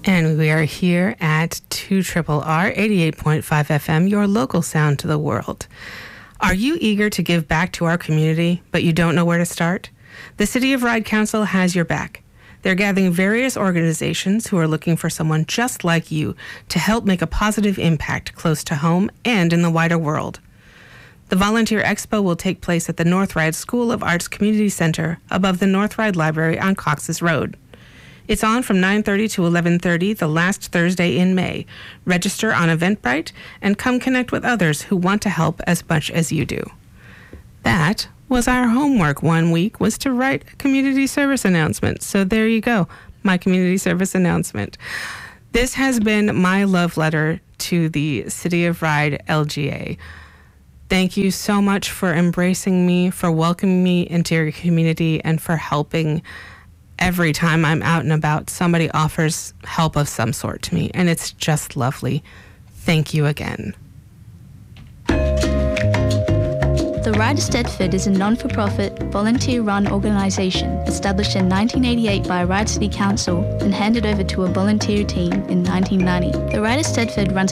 And we are here at 2RRR 88.5 FM, your local sound to the world. Are you eager to give back to our community, but you don't know where to start? The City of Ryde Council has your back. They're gathering various organizations who are looking for someone just like you to help make a positive impact close to home and in the wider world. The Volunteer Expo will take place at the North Ryde School of Arts Community Center above the North Ryde Library on Cox's Road. It's on from 9:30 to 11:30 the last Thursday in May. Register on Eventbrite and come connect with others who want to help as much as you do. That was our homework 1 week, was to write a community service announcement. So there you go, my community service announcement. This has been my love letter to the City of Ryde LGA. Thank you so much for embracing me, for welcoming me into your community, and for helping. Every time I'm out and about, somebody offers help of some sort to me, and it's just lovely. Thank you again. The Ryde Stedford is a non-for-profit, volunteer-run organisation established in 1988 by Ryde City Council and handed over to a volunteer team in 1990. The Ryde Stedford runs